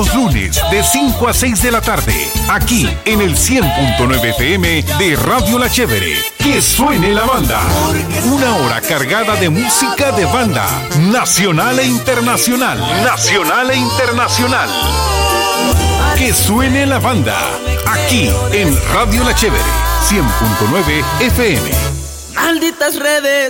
Los lunes de 5 a 6 de la tarde, aquí en el 100.9 FM de Radio La Chévere. Que suene la banda. Una hora cargada de música de banda, nacional e internacional. Nacional e internacional. Que suene la banda, aquí en Radio La Chévere, 100.9 FM. Malditas redes